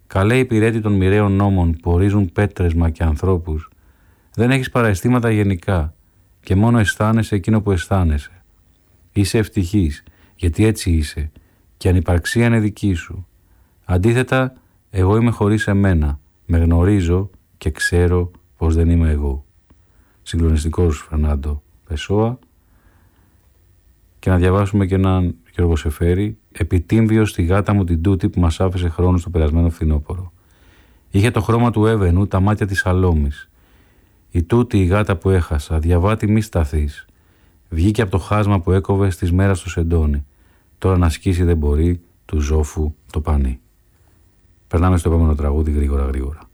Καλέ υπηρέτη των μοιραίων νόμων που ορίζουν πέτρεσμα και ανθρώπους, δεν έχεις παρά αισθήματα γενικά και μόνο αισθάνεσαι εκείνο που αισθάνεσαι. Είσαι ευτυχής, γιατί έτσι είσαι και η ανυπαρξία είναι δική σου. Αντίθετα, εγώ είμαι χωρίς εμένα, με γνωρίζω και ξέρω πως δεν είμαι εγώ. Συγκλονιστικός Φερνάντο Πεσόα. Και να διαβάσουμε και έναν Γιώργο Σεφέρη, επιτύμβιο στη γάτα μου την τούτη που μας άφησε χρόνο στο περασμένο φθινόπωρο. Είχε το χρώμα του έβαινου, τα μάτια της αλόμης. Η τούτη η γάτα που έχασα, διαβάτη μη σταθείς. Βγήκε από το χάσμα που έκοβε στις μέρες του Σεντόνι. Τώρα να σκίσει δεν μπορεί, του Ζόφου το πανί. Περνάμε στο επόμενο τραγούδι γρήγορα.